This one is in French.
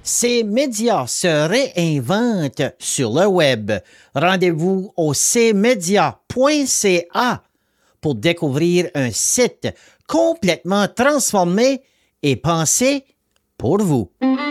Ces médias se réinventent sur le web. Rendez-vous au cmedia.ca pour découvrir un site complètement transformé et pensé pour vous.